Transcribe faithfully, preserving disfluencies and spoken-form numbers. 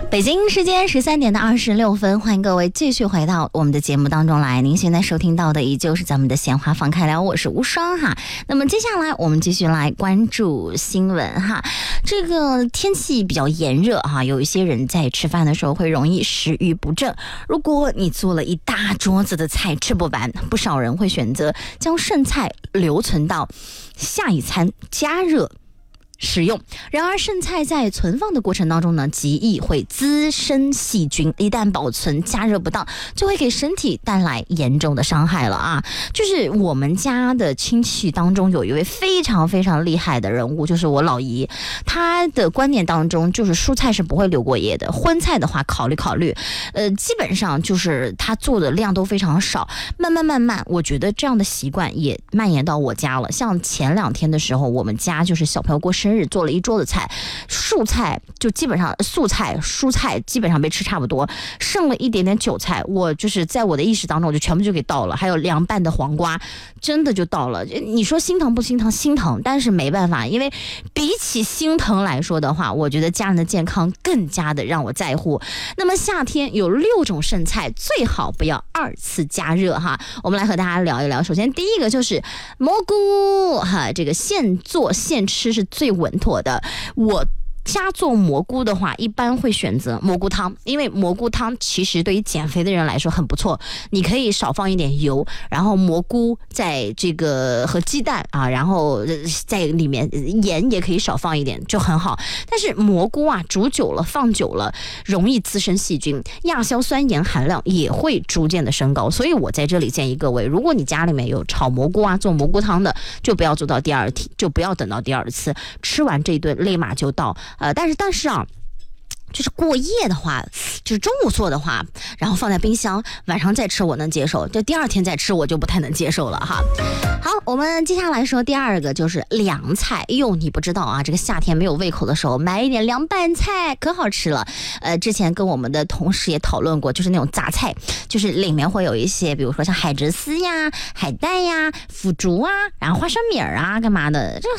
北京时间十三点的二十六分，欢迎各位继续回到我们的节目当中来。您现在收听到的依旧是咱们的闲话放开聊，我是无双哈。那么接下来我们继续来关注新闻哈。这个天气比较炎热哈，有一些人在吃饭的时候会容易食欲不振。如果你做了一大桌子的菜吃不完，不少人会选择将剩菜留存到下一餐加热使用。然而剩菜在存放的过程当中呢，极易会滋生细菌，一旦保存加热不当，就会给身体带来严重的伤害了啊！就是我们家的亲戚当中有一位非常非常厉害的人物，就是我老姨。她的观念当中就是蔬菜是不会留过夜的，荤菜的话考虑考虑，呃，基本上就是她做的量都非常少。慢慢慢慢，我觉得这样的习惯也蔓延到我家了。像前两天的时候，我们家就是小朋友过生日，做了一桌子菜，素菜就基本上素菜蔬菜基本上被吃差不多，剩了一点点韭菜，我就是在我的意识当中我就全部就给倒了，还有凉拌的黄瓜真的就倒了。你说心疼不心疼？心疼，但是没办法，因为比起心疼来说的话，我觉得家人的健康更加的让我在乎。那么夏天有六种剩菜最好不要二次加热哈，我们来和大家聊一聊。首先第一个就是蘑菇哈，这个现做现吃是最稳妥的。我家做蘑菇的话，一般会选择蘑菇汤，因为蘑菇汤其实对于减肥的人来说很不错。你可以少放一点油，然后蘑菇在这个和鸡蛋啊，然后在里面盐也可以少放一点，就很好。但是蘑菇啊，煮久了放久了，容易滋生细菌，亚硝酸盐含量也会逐渐的升高。所以我在这里建议各位，如果你家里面有炒蘑菇啊、做蘑菇汤的，就不要做到第二天，就不要等到第二次，吃完这一顿立马就倒。呃，但是但是啊，就是过夜的话，就是中午做的话，然后放在冰箱，晚上再吃我能接受，这第二天再吃我就不太能接受了哈。好，我们接下来说第二个就是凉菜。哎呦，你不知道啊，这个夏天没有胃口的时候，买一点凉拌菜可好吃了。呃，之前跟我们的同事也讨论过，就是那种杂菜，就是里面会有一些，比如说像海蜇丝呀、海带呀、腐竹啊，然后花生米儿啊，干嘛的，这